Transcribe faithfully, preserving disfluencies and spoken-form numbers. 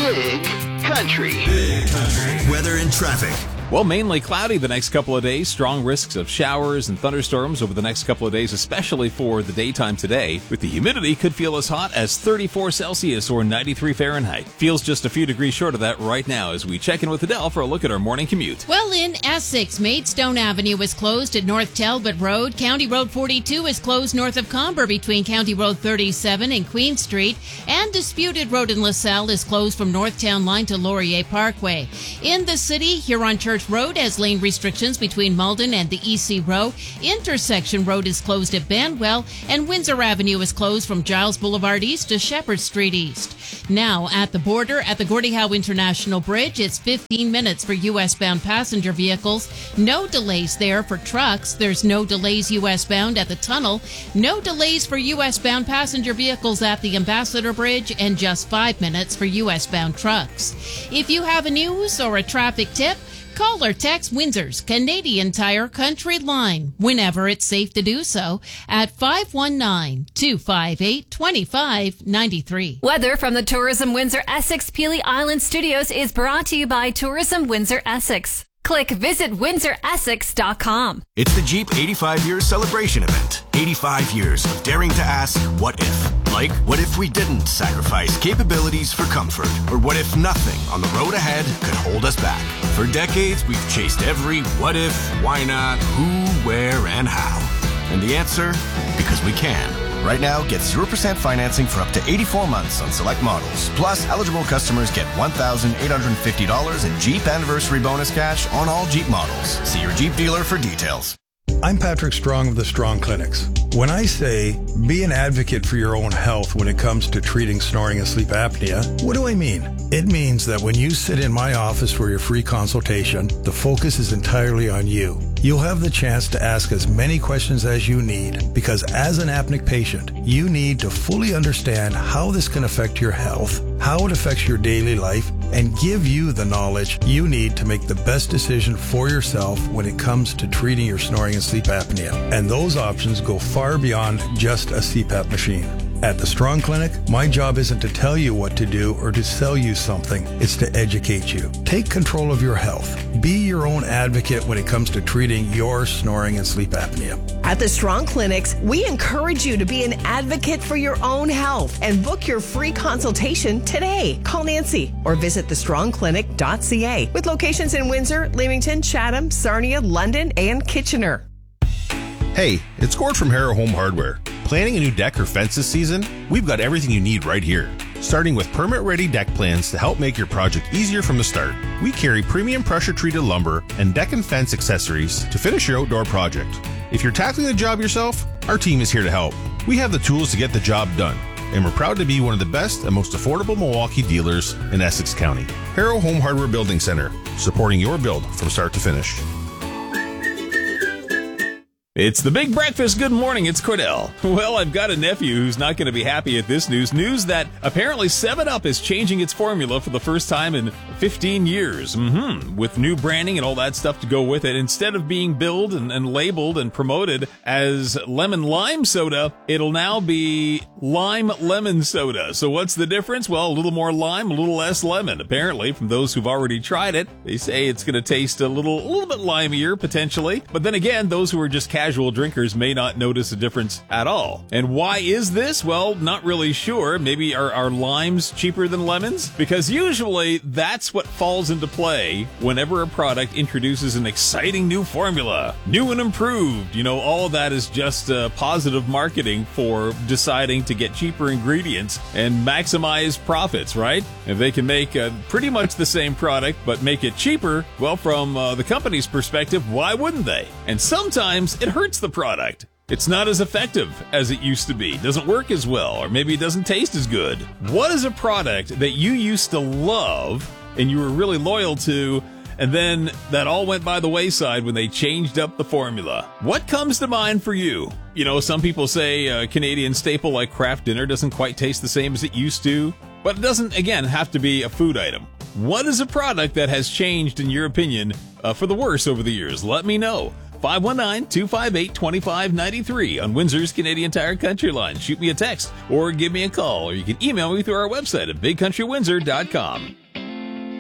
Big Country. Big Country. Weather and traffic. Well, mainly cloudy the next couple of days. Strong risks of showers and thunderstorms over the next couple of days, especially for the daytime today. With the humidity, could feel as hot as thirty-four Celsius or ninety-three Fahrenheit. Feels just a few degrees short of that right now as we check in with Adele for a look at our morning commute. Well, in Essex, Maidstone Avenue is closed at North Talbot Road. County Road forty-two is closed north of Comber between County Road thirty-seven and Queen Street. And Disputed Road in LaSalle is closed from North Town Line to Laurier Parkway. In the city, Huron Church Road has lane restrictions between Malden and the E C Row. Intersection Road is closed at Banwell, and Windsor Avenue is closed from Giles Boulevard East to Shepherd Street East. Now, at the border at the Gordie Howe International Bridge, it's fifteen minutes for U S-bound passenger vehicles. No delays there for trucks. There's no delays U S-bound at the tunnel. No delays for U S-bound passenger vehicles at the Ambassador Bridge, and just five minutes for U S-bound trucks. If you have a news or a traffic tip, call or text Windsor's Canadian Tire Country Line, whenever it's safe to do so, at five one nine, two five eight, two five nine three. Weather from the Tourism Windsor Essex Peely Island Studios is brought to you by Tourism Windsor Essex. Click visit windsor essex dot com. It's the Jeep eighty-five year celebration event. eighty-five years of daring to ask, what if? Like, what if we didn't sacrifice capabilities for comfort? Or what if nothing on the road ahead could hold us back? For decades, we've chased every what if, why not, who, where, and how. And the answer? Because we can. Right now, get zero percent financing for up to eighty-four months on select models. Plus, eligible customers get one thousand eight hundred fifty dollars in Jeep Anniversary Bonus Cash on all Jeep models. See your Jeep dealer for details. I'm Patrick Strong of the Strong Clinics. When I say be an advocate for your own health when it comes to treating snoring and sleep apnea, what do I mean? It means that when you sit in my office for your free consultation, the focus is entirely on you. You'll have the chance to ask as many questions as you need, because as an apneic patient, you need to fully understand how this can affect your health, how it affects your daily life, and give you the knowledge you need to make the best decision for yourself when it comes to treating your snoring and sleep apnea. And those options go far beyond just a C PAP machine. At the Strong Clinic, my job isn't to tell you what to do or to sell you something. It's to educate you. Take control of your health. Be your own advocate when it comes to treating your snoring and sleep apnea. At the Strong Clinics, we encourage you to be an advocate for your own health and book your free consultation today. Call Nancy or visit the strong clinic dot c a with locations in Windsor, Leamington, Chatham, Sarnia, London, and Kitchener. Hey, it's Gord from Harrow Home Hardware. Planning a new deck or fence this season? We've got everything you need right here. Starting with permit-ready deck plans to help make your project easier from the start. We carry premium pressure-treated lumber and deck and fence accessories to finish your outdoor project. If you're tackling the job yourself, our team is here to help. We have the tools to get the job done, and we're proud to be one of the best and most affordable Milwaukee dealers in Essex County. Harrow Home Hardware Building Center, supporting your build from start to finish. It's the Big Breakfast. Good morning, it's Cordell. Well, I've got a nephew who's not going to be happy at this news. News that apparently seven up is changing its formula for the first time in fifteen years. Mm-hmm. With new branding and all that stuff to go with it. Instead of being billed and, and labeled and promoted as lemon lime soda, it'll now be lime lemon soda. So what's the difference? Well, a little more lime, a little less lemon. Apparently, from those who've already tried it, they say it's going to taste a little, a little bit limier, potentially. But then again, those who are just casual Casual drinkers may not notice a difference at all. And why is this? Well, not really sure. Maybe are, are limes cheaper than lemons? Because usually that's what falls into play whenever a product introduces an exciting new formula. New and improved. You know, all of that is just uh, positive marketing for deciding to get cheaper ingredients and maximize profits, right? If they can make uh, pretty much the same product but make it cheaper, well, from uh, the company's perspective, why wouldn't they? And sometimes it hurts the product. It's not as effective as it used to be, doesn't work as well, or maybe it doesn't taste as good. What is a product that you used to love and you were really loyal to, and then that all went by the wayside when they changed up the formula? What comes to mind for you? You know, some people say a Canadian staple like Kraft Dinner doesn't quite taste the same as it used to, but it doesn't, again, have to be a food item. What is a product that has changed, in your opinion, uh, for the worse over the years? Let me know. five one nine, two five eight, two five nine three on Windsor's Canadian Tire Country Line. Shoot me a text or give me a call, or you can email me through our website at big country windsor dot com.